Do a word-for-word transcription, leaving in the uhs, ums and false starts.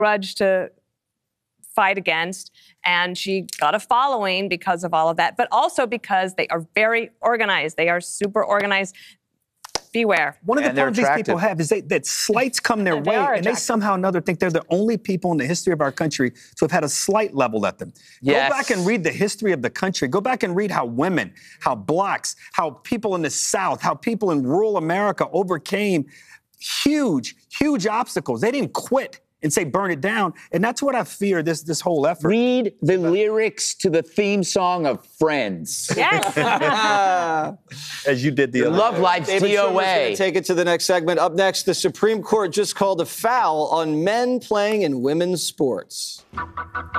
grudge to fight against, and she got a following because of all of that, but also because they are very organized. They are super organized. Beware. One of the And they're problems these people attractive. have is they, that slights come their They way, are and they attractive. somehow or another think they're the only people in the history of our country to have had a slight leveled at them. Yes. Go back and read the history of the country. Go back and read how women, how blacks, how people in the South, how people in rural America overcame huge, huge obstacles. They didn't quit and say, burn it down. And that's what I fear this this whole effort. Read the lyrics to the theme song of Friends. Yes. As you did the other Love day. Life's David D O Shermer's going A. to take it to the next segment. Up next, the Supreme Court just called a foul on men playing in women's sports.